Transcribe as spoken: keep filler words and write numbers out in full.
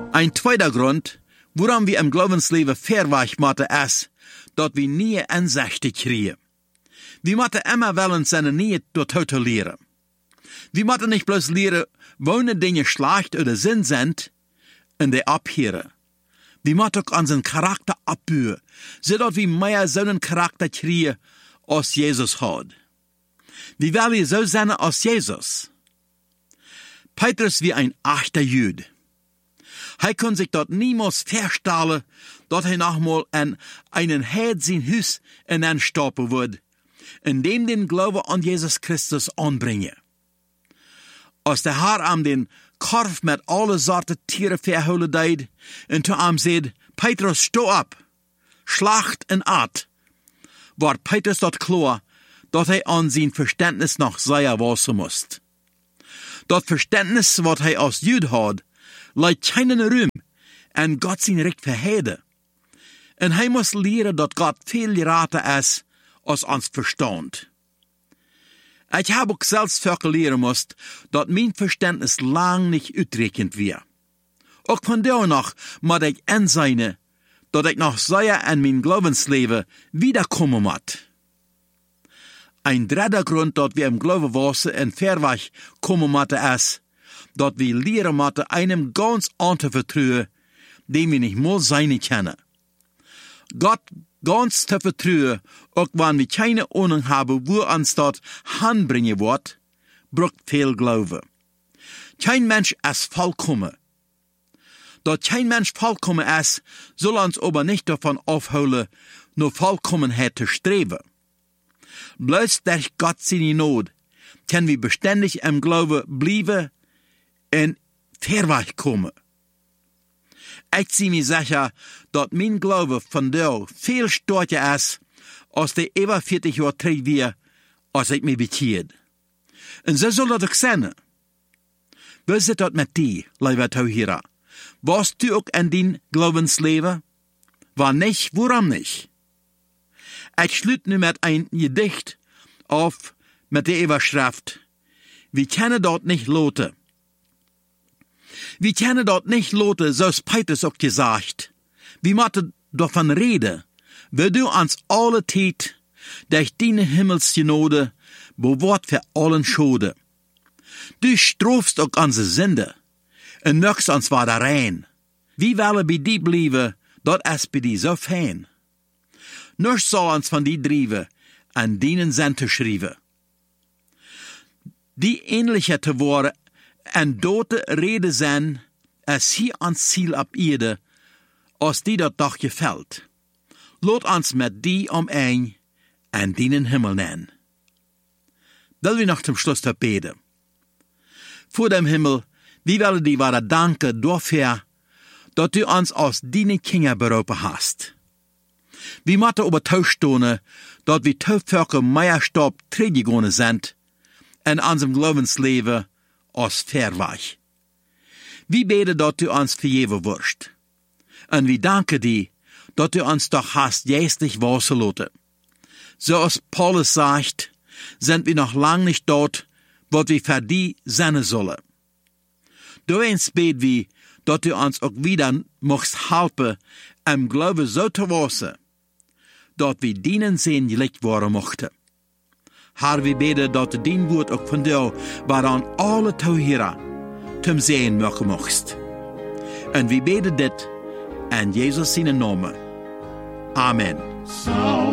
Ein zweiter Grund, warum wir im Glaubensleben verweich moeten, ist, dass wir nie Einsicht kriegen. Wir moeten immer wollen seine Nähe dort leren. Wir moeten nicht bloß leren, welche Dinge schlecht oder Sinn sind, und die abhören. Wir moeten auch unseren Charakter abbühen, sodass wir mehr so einen Charakter kriegen, als Jesus hat. Wie wollen so sein als Jesus? Petrus wie ein echter Jude. Er kann sich dort niemals vorstellen, dass er nochmal an einen Herd sein Haus hineinstoppen wird, indem den Glauben an Jesus Christus anbringen. Als der Herr am den Korf mit alle Sorten Tiere verholen deed, und zu ihm sagt, Petrus, steh ab, schlacht en at, war Petrus dort klar, dass er an sein Verständnis noch sehr wassen muss. Das Verständnis, was er als Jude hat, leidt keinen Ruhm, en Gott sein Recht verhede. En hij muss leren dat Gott viel geraten ist, als ons Verstand. Ich habe auch selbst verklären müssen, dass mein Verständnis lang nicht uitreichend war. Auch von da noch muss ich einsehen, dass ich noch sehr an mein Glaubensleben wiederkommen muss. Ein dritter Grund, dass wir im Glauben wassen und verweg kommen müssen, ist, dass wir lernen müssen, einem ganz anderen vertrauen, dem wir nicht mal sein kennen. Gott ganz zu vertrauen, auch wenn wir keine Ahnung haben, wo uns dort hinbringen wird, braucht viel Glaube. Kein Mensch ist vollkommen. Da kein Mensch vollkommen ist, soll uns aber nicht davon aufholen, nur Vollkommenheit zu streben. Bloß durch Gott seine Not können wir beständig im Glauben bleiben und verweg kommen. Ich zie mir sicher, dass mein Glaube von da viel stärker ist, als der über vierzig Jahre treu wir, als ich mich bekeerd. Und so soll das auch sein. Wie ist das mit dir, lieber Zuhörer? Warst du auch in dein Glaubensleben? War nicht, warum nicht? Ich schließe nun mit ein Gedicht auf mit der Überschrift, wir können dort nicht loten. Wir können dort nicht loten, so ist Petrus auch gesagt. Wir müssen davon reden, wie du ans alle Zeit durch deine Himmelsgenode bewahrt für allen Schode. Du strafst auch unsere Sünde und möchtest uns wieder rein. Wie wollen bei dir bleiben, dort ist bei dir so fein. Nichts soll uns von dir driven, an deinen Sinn schreiben. Die ähnliche zu worden, en dort rede zijn, als hier ans Ziel ab Erde, als die dat doch gefällt. Lot ons met die om een en dienen Himmel nennen. Will wir noch zum Schluss da beten. Vor dem Himmel, wie will die wahre danke dafür, dass du uns aus deinen Kinder berufen hast. Wir müssen aber tauschstone, dass wir Taufvölker mehr Staub trägegegangen sind, in unserem Glaubensleben, als verweg. Wie beten, dass du uns vergeben wirst. Und wie danke dir, dass du uns doch hast jästlich wassen lassen. So als Paulus sagt, sind wir noch lang nicht dort, wo wir für die sein sollen. Du eins bet wie, dass du uns auch wieder mochst helfen, im Glauben so zu wassen, dass wir dienen sehen gelegt worden mochten. Herr, wir beten, dass du dein Wort auch von dir, waran alle Zuhörer zum Sehen machen möchtest. Und wir beten das in Jesus seinen Namen. Amen. So